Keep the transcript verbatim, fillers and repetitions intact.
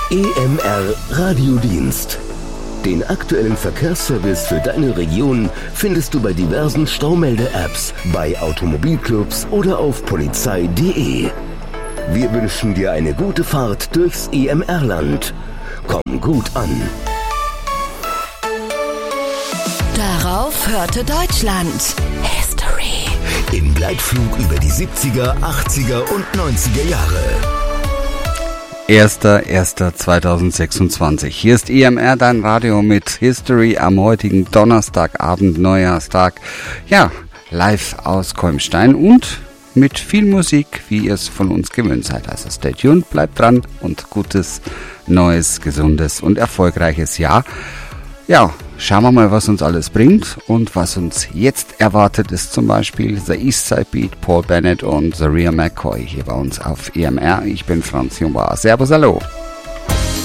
E M R Radiodienst. Den aktuellen Verkehrsservice für deine Region findest du bei diversen Staumelde-Apps, bei Automobilclubs oder auf polizei punkt de. Wir wünschen dir eine gute Fahrt durchs E M R-Land. Komm gut an. Darauf hörte Deutschland History. Im Gleitflug über die siebziger, achtziger und neunziger Jahre. erster erster zweitausendsechsundzwanzig. Hier ist E M R, dein Radio mit History am heutigen Donnerstagabend, Neujahrstag. Ja, live aus Kolmstein und mit viel Musik, wie ihr es von uns gewöhnt seid. Also stay tuned, bleibt dran und gutes, neues, gesundes und erfolgreiches Jahr. Ja, schauen wir mal, was uns alles bringt und was uns jetzt erwartet, ist zum Beispiel The Eastside Beat, Paul Bennett und The Real McCoy hier bei uns auf E M R. Ich bin Franz Jumba. Servus, hallo.